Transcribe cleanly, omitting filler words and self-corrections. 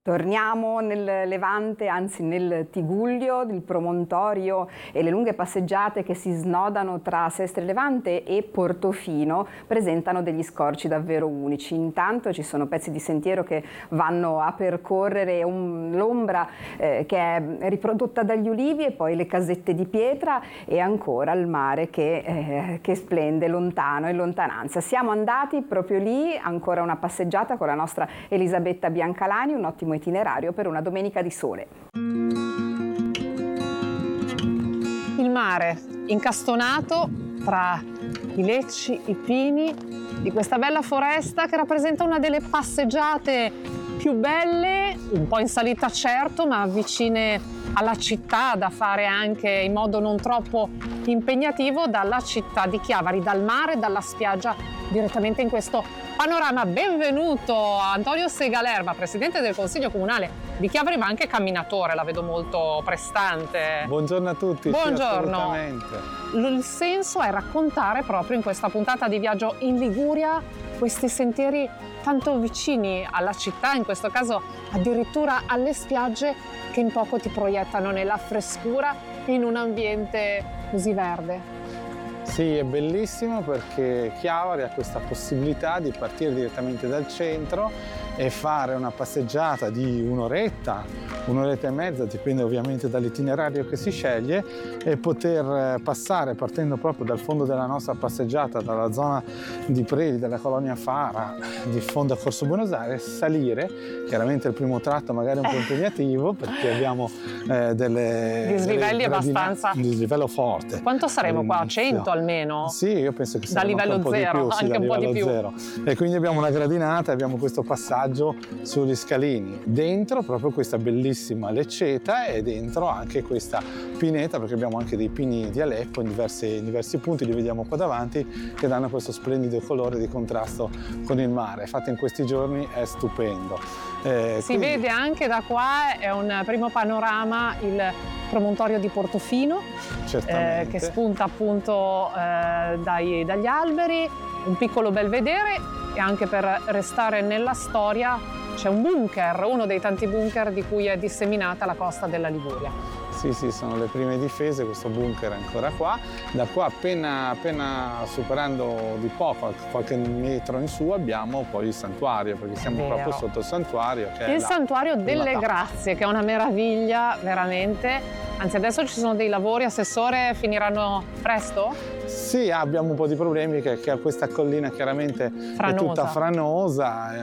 Torniamo nel Levante, anzi nel Tigullio, il promontorio e le lunghe passeggiate che si snodano tra Sestre Levante e Portofino presentano degli scorci davvero unici. Intanto ci sono pezzi di sentiero che vanno a percorrere l'ombra che è riprodotta dagli ulivi e poi le casette di pietra e ancora il mare che splende lontano in lontananza. Siamo andati proprio lì, ancora una passeggiata con la nostra Elisabetta Biancalani, un ottimo itinerario per una domenica di sole. Il mare incastonato tra i lecci, i pini di questa bella foresta che rappresenta una delle passeggiate più belle, un po' in salita certo, ma vicine alla città, da fare anche in modo non troppo impegnativo dalla città di Chiavari, dal mare, dalla spiaggia, direttamente in questo panorama. Benvenuto Antonio Segalerba, Presidente del Consiglio Comunale di Chiavari, ma anche camminatore, la vedo molto prestante. Buongiorno a tutti. Buongiorno. Sì, assolutamente. Il senso è raccontare proprio in questa puntata di Viaggio in Liguria questi sentieri tanto vicini alla città, in questo caso addirittura alle spiagge, che in poco ti proiettano nella frescura in un ambiente così verde. Sì, è bellissimo perché Chiavari ha questa possibilità di partire direttamente dal centro e fare una passeggiata di un'oretta e mezza, dipende ovviamente dall'itinerario che si sceglie, e poter passare partendo proprio dal fondo della nostra passeggiata, dalla zona di Preli, della colonia Fara, di fondo a Corso Buenos Aires, salire, chiaramente il primo tratto magari un po' impegnativo perché abbiamo dislivelli abbastanza. Un dislivello forte. Quanto saremo qua? 100 almeno? Sì, io penso che da livello zero, anche un po' di più. Zero. E quindi abbiamo una gradinata, abbiamo questo passaggio sugli scalini, dentro proprio questa bellissima lecceta e dentro anche questa pineta, perché abbiamo anche dei pini di Aleppo in diversi punti, li vediamo qua davanti, che danno questo splendido colore di contrasto con il mare. Infatti in questi giorni è stupendo. Si vede anche da qua, è un primo panorama, il promontorio di Portofino, che spunta appunto dagli alberi, un piccolo belvedere, e anche per restare nella storia c'è un bunker, uno dei tanti bunker di cui è disseminata la costa della Liguria. Sì, sono le prime difese, questo bunker è ancora qua. Da qua appena superando di poco, qualche metro in su, abbiamo poi il santuario, perché siamo proprio sotto il santuario. Che il santuario delle Grazie, che è una meraviglia veramente. Anzi, adesso ci sono dei lavori, Assessore, finiranno presto? Sì, abbiamo un po' di problemi che questa collina chiaramente è tutta franosa,